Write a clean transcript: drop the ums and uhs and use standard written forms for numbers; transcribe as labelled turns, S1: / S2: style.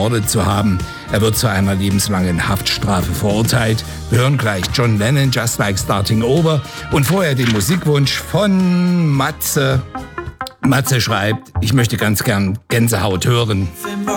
S1: ermordet zu haben. Er wird zu einer lebenslangen Haftstrafe verurteilt. Wir hören gleich John Lennon, Just Like Starting Over. Und vorher den Musikwunsch von Matze. Matze schreibt, ich möchte ganz gern Gänsehaut hören.